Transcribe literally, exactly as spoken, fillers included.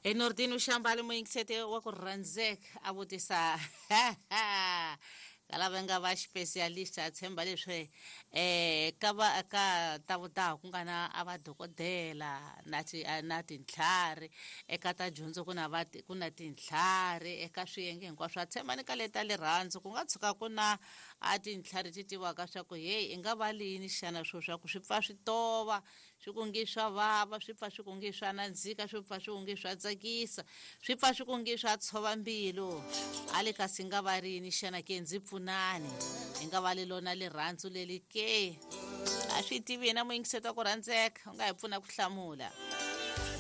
Enordin ushambali muingisete wa ku rhandzeka a vutisa kalava nga va specialist a tshemba leswi eh ka va ka ta vuta ku nga na a va dokodela na ti na tintlhari eka ta dyondzo ku na va ku na tintlhari eka swiyenge hinkwaswo a tshemba ni ka leta le rhandzu ku nga tshuka ku na a tintlhari ti tivaka swa ku hey i nga va lini xana swo swa ku swi pfa swi tova swi ku ngi swa vava swi pfa swi ku ngi swa nandzika swi pfa swi ku ngi swa tsakisa swi pfa swi ku ngi swa tshova mbilu ale kasi nga va rini xana ke ndzi pfunani i nga va le lona le rhandzu leli ke a swi tivi na muingiseta ku rhandzeka u nga hi pfuna ku hlamula.